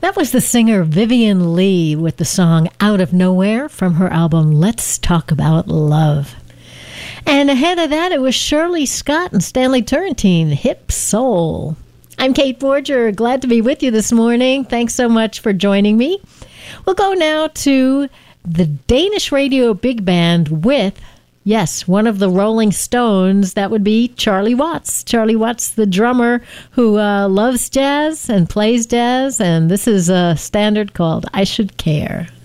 That was the singer Vivian Lee with the song Out of Nowhere from her album Let's Talk About Love. And ahead of that, it was Shirley Scott and Stanley Turrentine, Hip Soul. I'm Kate Forger, glad to be with you this morning. Thanks so much for joining me. We'll go now to the Danish Radio Big Band with, yes, one of the Rolling Stones. That would be Charlie Watts. Charlie Watts, the drummer who loves jazz and plays jazz. And this is a standard called I Should Care.